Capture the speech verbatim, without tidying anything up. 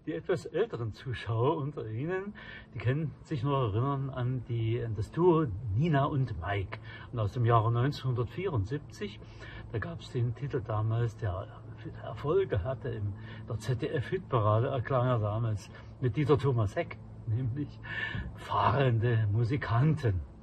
Die etwas älteren Zuschauer unter Ihnen, die können sich noch erinnern an, die, an das Duo Nina und Mike. Und aus dem Jahre neunzehnhundertvierundsiebzig, da gab es den Titel damals, der Erfolge hatte in der Z D F-Hitparade, erklang er damals mit Dieter Thomas Heck, nämlich Fahrende Musikanten.